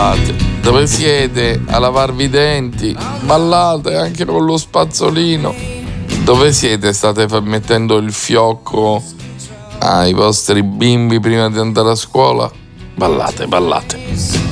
ballate. Dove siete a lavarvi i denti? Ballate anche con lo spazzolino. Dove siete? State mettendo il fiocco ai vostri bimbi prima di andare a scuola? Ballate, ballate.